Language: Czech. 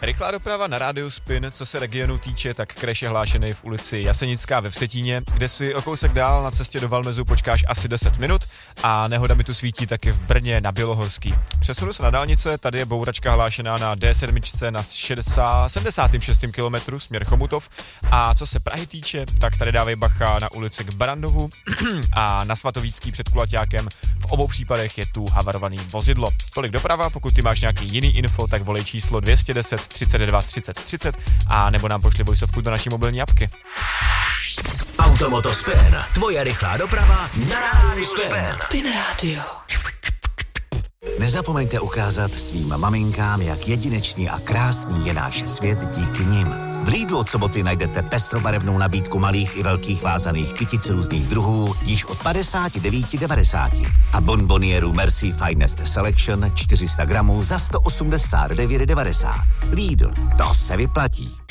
Rychlá doprava na rádiu Spin, co se regionu týče, tak crash je hlášený v ulici Jasenická ve Vsetíně, kde si o kousek dál na cestě do Valmezu počkáš asi 10 minut a nehoda mi tu svítí taky v Brně na Bělohorský. Přesunu se na dálnice, tady je bouračka hlášená na D7 na 76. kilometru směr Chomutov a co se Prahy týče, tak tady dávej bacha na ulici k Barandovu a na Svatovícký před Kulaťákem. V obou případech je tu havarovaný vozidlo. Tolik doprava, pokud ty máš nějaký jiný info, tak volej číslo 210 32 30 30 a nebo nám pošli voiceovku do naší mobilní apky. Automoto Spin, tvoje rychlá doprava na rádiu Spin. Spin Radio. Nezapomeňte ukázat svým maminkám, jak jedinečný a krásný je náš svět díky nim. V Lidlu od soboty najdete pestrobarevnou nabídku malých i velkých vázaných kytic různých druhů již od 59,90 a bonbonieru Merci Finest Selection 400 gramů za 189,90. Lidl, to se vyplatí.